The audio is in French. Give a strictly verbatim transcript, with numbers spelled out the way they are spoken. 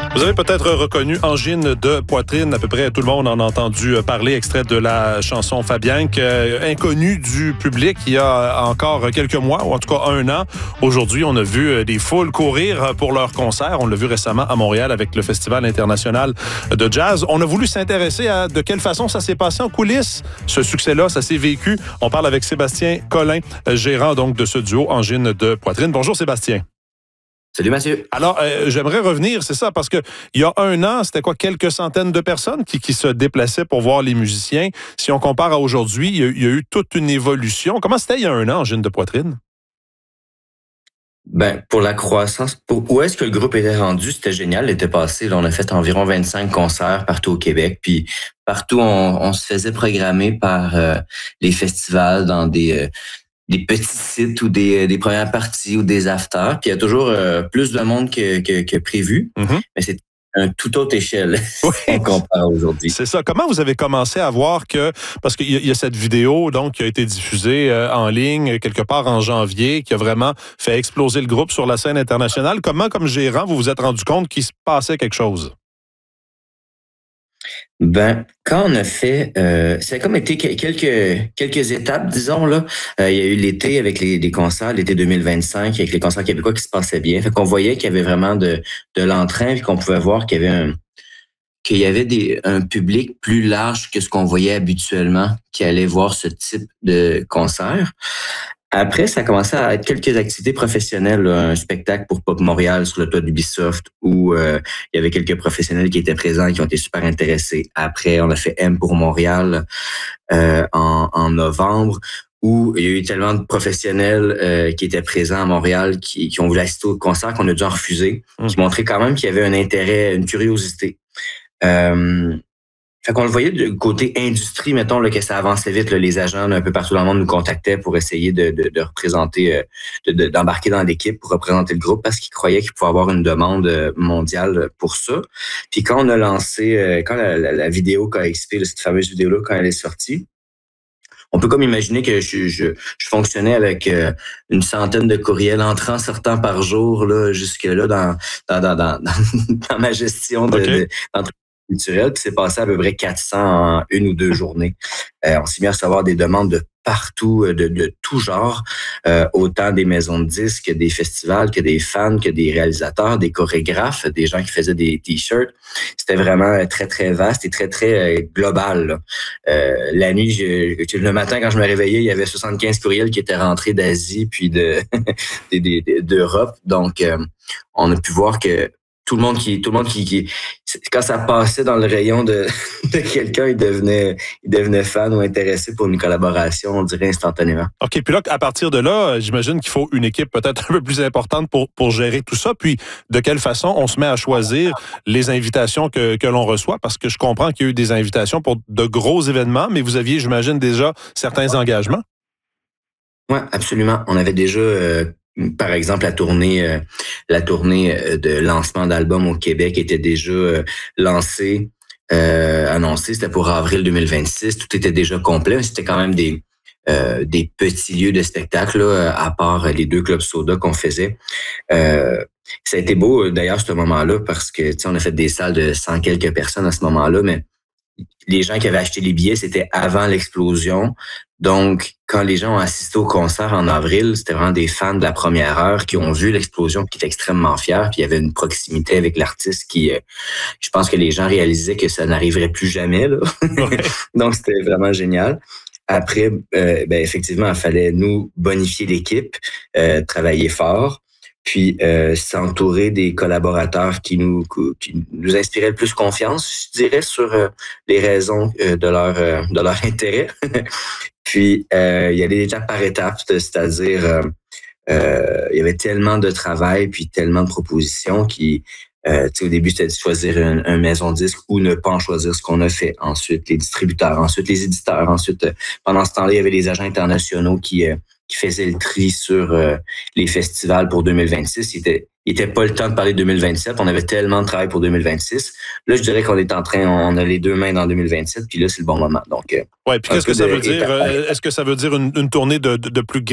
Vous avez peut-être reconnu Angine de poitrine. À peu près tout le monde en a entendu parler, extrait de la chanson Fabienque, euh, inconnue du public il y a encore quelques mois, ou en tout cas un an. Aujourd'hui, on a vu des foules courir pour leur concert. On l'a vu récemment à Montréal avec le Festival international de jazz. On a voulu s'intéresser à de quelle façon ça s'est passé en coulisses. Ce succès-là, ça s'est vécu. On parle avec Sébastien Collin, gérant donc de ce duo Angine de poitrine. Bonjour Sébastien. Salut Mathieu. Alors, euh, j'aimerais revenir, c'est ça, parce que il y a un an, c'était quoi, quelques centaines de personnes qui, qui se déplaçaient pour voir les musiciens. Si on compare à aujourd'hui, il y a, il y a eu toute une évolution. Comment c'était il y a un an, Angine de poitrine? Ben, pour la croissance, pour où est-ce que le groupe était rendu, c'était génial l'été passé. Là, on a fait environ vingt-cinq concerts partout au Québec, puis partout on, on se faisait programmer par euh, les festivals dans des euh, des petits sites ou des, des premières parties ou des afters. Puis il y a toujours euh, plus de monde que, que, que prévu, mm-hmm. mais c'est une toute autre échelle oui. si on compare aujourd'hui. C'est ça. Comment vous avez commencé à voir que... Parce qu'il y a, il y a cette vidéo donc qui a été diffusée euh, en ligne quelque part en janvier, qui a vraiment fait exploser le groupe sur la scène internationale. Comment, comme gérant, vous vous êtes rendu compte qu'il se passait quelque chose? Ben, quand on a fait, euh, ça a comme été quelques quelques étapes, disons là. Euh, il y a eu l'été avec les, les concerts, l'été deux mille vingt-cinq avec les concerts québécois qui se passaient bien. Fait qu'on voyait qu'il y avait vraiment de de l'entrain, puis qu'on pouvait voir qu'il y avait un qu'il y avait des un public plus large que ce qu'on voyait habituellement qui allait voir ce type de concert. Après, ça a commencé à être quelques activités professionnelles, là, un spectacle pour Pop Montréal sur le toit d'Ubisoft où euh, il y avait quelques professionnels qui étaient présents et qui ont été super intéressés. Après, on a fait M pour Montréal euh, en, en novembre où il y a eu tellement de professionnels euh, qui étaient présents à Montréal qui, qui ont voulu assister au concert qu'on a dû en refuser, mmh. qui montraient quand même qu'il y avait un intérêt, une curiosité. Euh, Fait qu'on le voyait du côté industrie, mettons, là, que ça avançait vite. Là, les agents un peu partout dans le monde nous contactaient pour essayer de, de, de représenter, de, de, d'embarquer dans l'équipe pour représenter le groupe parce qu'ils croyaient qu'il pouvait avoir une demande mondiale pour ça. Puis quand on a lancé, quand la, la, la vidéo K X P, là, cette fameuse vidéo-là, quand elle est sortie, on peut comme imaginer que je, je, je fonctionnais avec euh, une centaine de courriels entrant, sortant par jour, là, jusque-là, dans, dans, dans, dans, dans ma gestion de, okay. de, d'entreprise culturelle, puis c'est passé à peu près quatre cents en une ou deux journées. Euh, on s'est mis à recevoir des demandes de partout, de, de tout genre, euh, autant des maisons de disques, des festivals, que des fans, que des réalisateurs, des chorégraphes, des gens qui faisaient des t-shirts. C'était vraiment très, très vaste et très, très euh, global. Là. Euh, la nuit, je, le matin, quand je me réveillais, il y avait soixante-quinze courriels qui étaient rentrés d'Asie puis de, de, de, de, d'Europe. Donc, euh, on a pu voir que Tout le monde qui, tout le monde qui, qui, quand ça passait dans le rayon de, de quelqu'un, il devenait, il devenait fan ou intéressé pour une collaboration, on dirait instantanément. OK. Puis là, à partir de là, j'imagine qu'il faut une équipe peut-être un peu plus importante pour, pour gérer tout ça. Puis, de quelle façon on se met à choisir les invitations que, que l'on reçoit? Parce que je comprends qu'il y a eu des invitations pour de gros événements, mais vous aviez, j'imagine, déjà certains engagements. Oui, absolument. On avait déjà, euh, par exemple, la tournée, euh, la tournée de lancement d'album au Québec était déjà euh, lancée, euh, annoncée. C'était pour avril deux mille vingt-six. Tout était déjà complet. C'était quand même des euh, des petits lieux de spectacle, là, à part les deux clubs soda qu'on faisait. Euh, ça a été beau, d'ailleurs, ce moment-là, parce que, tu sais, on a fait des salles de cent quelques personnes à ce moment-là, mais les gens qui avaient acheté les billets, c'était avant l'explosion. Donc, quand les gens ont assisté au concert en avril, c'était vraiment des fans de la première heure qui ont vu l'explosion, qui étaient extrêmement fiers. Puis il y avait une proximité avec l'artiste qui, euh, je pense que les gens réalisaient que ça n'arriverait plus jamais, là. Ouais. Donc, c'était vraiment génial. Après, euh, ben effectivement, il fallait nous bonifier l'équipe, euh, travailler fort. Puis euh, s'entourer des collaborateurs qui nous qui nous inspiraient le plus confiance, je dirais, sur euh, les raisons euh, de leur euh, de leur intérêt. Puis euh, il y allait étape par étape, c'est-à-dire euh, euh, il y avait tellement de travail puis tellement de propositions qui euh, tu sais, au début c'était de choisir une, une maison disque ou ne pas en choisir, ce qu'on a fait. Ensuite les distributeurs, ensuite les éditeurs, ensuite euh, pendant ce temps-là il y avait les agents internationaux qui euh, qui faisait le tri sur euh, les festivals pour deux mille vingt-six. Il était, il était pas le temps de parler de deux mille vingt-sept. On avait tellement de travail pour deux mille vingt-six. Là, je dirais qu'on est en train, on a les deux mains dans deux mille vingt-sept, puis là, c'est le bon moment. Donc, euh, ouais, puis qu'est-ce que ça veut dire? Est-ce que ça veut dire une, une tournée de, de, de plus